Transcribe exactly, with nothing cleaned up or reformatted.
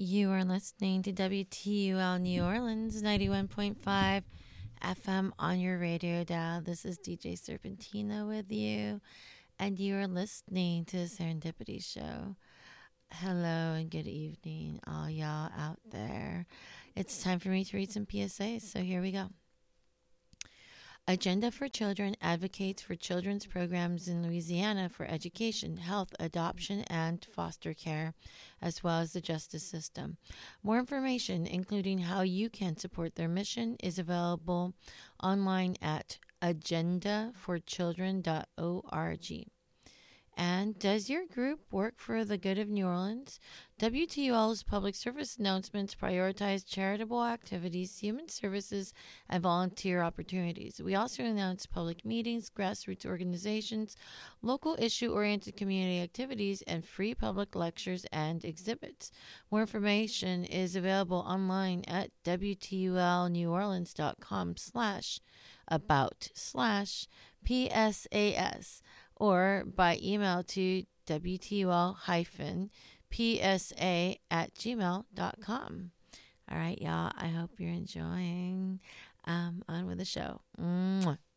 You are listening to W T U L New Orleans ninety-one point five F M on your radio dial. This is D J Serpentina with you, and you are listening to the Serendipity Show. Hello and good evening, all y'all out there. It's time for me to read some P S As, so here we go. Agenda for Children advocates for children's programs in Louisiana for education, health, adoption, and foster care, as well as the justice system. More information, including how you can support their mission, is available online at agenda for children dot org. And does your group work for the good of New Orleans? W T U L's public service announcements prioritize charitable activities, human services, and volunteer opportunities. We also announce public meetings, grassroots organizations, local issue-oriented community activities, and free public lectures and exhibits. More information is available online at W T U L New Orleans dot com slash about slash P S A S. Or by email to W T U L P S A at gmail dot com. All right, y'all. I hope you're enjoying. Um, on with the show. Mwah.